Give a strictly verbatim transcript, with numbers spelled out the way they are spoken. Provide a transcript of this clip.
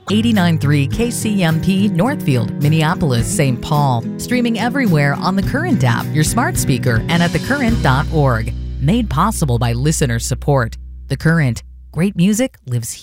eighty-nine point three K C M P Northfield, Minneapolis, Saint Paul. Streaming everywhere on the Current app, your smart speaker, and at the current dot org. Made possible by listener support. The Current. Great music lives here.